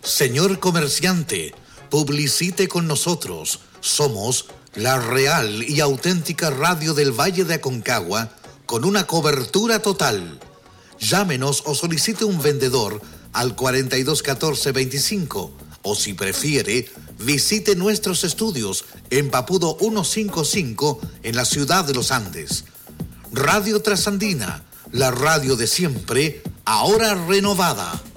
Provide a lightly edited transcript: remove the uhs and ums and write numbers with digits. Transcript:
Señor comerciante, publicite con nosotros. Somos la real y auténtica radio del Valle de Aconcagua con una cobertura total. Llámenos o solicite un vendedor al 421425 o si prefiere, visite nuestros estudios en Papudo 155 en la ciudad de Los Andes. Radio Trasandina, la radio de siempre, ahora renovada.